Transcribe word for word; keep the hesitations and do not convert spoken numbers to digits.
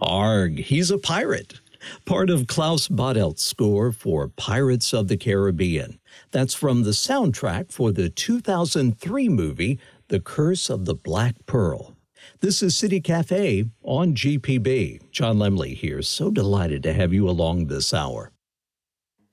Arg, he's a pirate. Part of Klaus Baddelt's score for Pirates of the Caribbean. That's from the soundtrack for the two thousand three movie, The Curse of the Black Pearl. This is City Cafe on G P B. John Lemley here. So delighted to have you along this hour.